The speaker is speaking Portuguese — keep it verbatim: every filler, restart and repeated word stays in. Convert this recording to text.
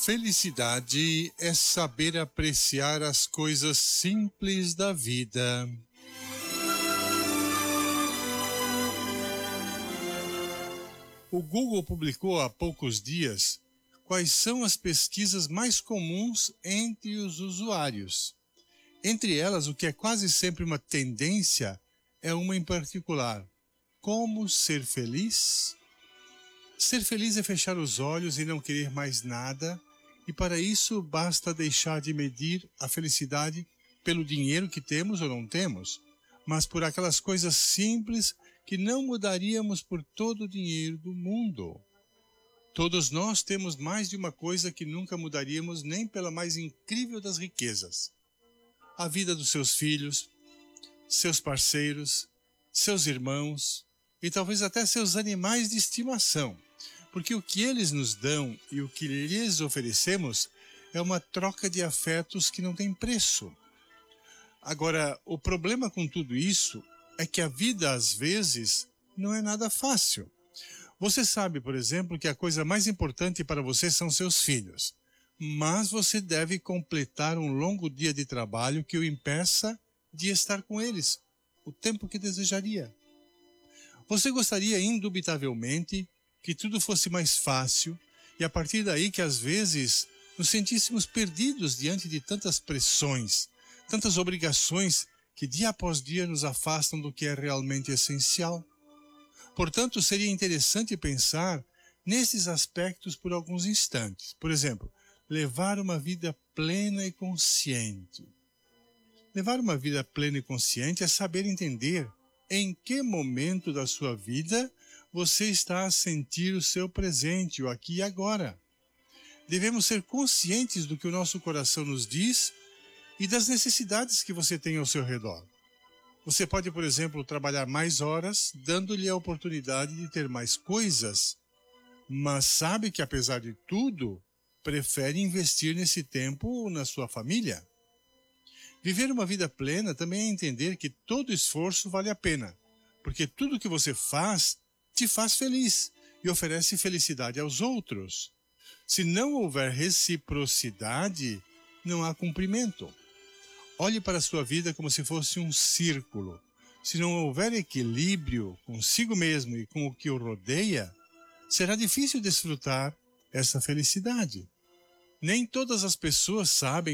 Felicidade é saber apreciar as coisas simples da vida. O Google publicou há poucos dias quais são as pesquisas mais comuns entre os usuários. Entre elas, o que é quase sempre uma tendência é uma em particular: como ser feliz? Ser feliz é fechar os olhos e não querer mais nada, e para isso basta deixar de medir a felicidade pelo dinheiro que temos ou não temos, mas por aquelas coisas simples que não mudaríamos por todo o dinheiro do mundo. Todos nós temos mais de uma coisa que nunca mudaríamos nem pela mais incrível das riquezas: a vida dos seus filhos, seus parceiros, seus irmãos e talvez até seus animais de estimação. Porque o que eles nos dão e o que lhes oferecemos é uma troca de afetos que não tem preço. Agora, o problema com tudo isso é que a vida, às vezes, não é nada fácil. Você sabe, por exemplo, que a coisa mais importante para você são seus filhos, mas você deve completar um longo dia de trabalho que o impeça de estar com eles o tempo que desejaria. Você gostaria, indubitavelmente, que tudo fosse mais fácil e a partir daí que às vezes nos sentíssemos perdidos diante de tantas pressões, tantas obrigações que dia após dia nos afastam do que é realmente essencial. Portanto, seria interessante pensar nesses aspectos por alguns instantes. Por exemplo, levar uma vida plena e consciente. Levar uma vida plena e consciente é saber entender em que momento da sua vida você está a sentir o seu presente, o aqui e agora. Devemos ser conscientes do que o nosso coração nos diz e das necessidades que você tem ao seu redor. Você pode, por exemplo, trabalhar mais horas, dando-lhe a oportunidade de ter mais coisas, mas sabe que, apesar de tudo, prefere investir nesse tempo na sua família. Viver uma vida plena também é entender que todo esforço vale a pena, porque tudo que você faz te faz feliz e oferece felicidade aos outros. Se não houver reciprocidade, não há cumprimento. Olhe para a sua vida como se fosse um círculo. Se não houver equilíbrio consigo mesmo e com o que o rodeia, será difícil desfrutar essa felicidade. Nem todas as pessoas sabem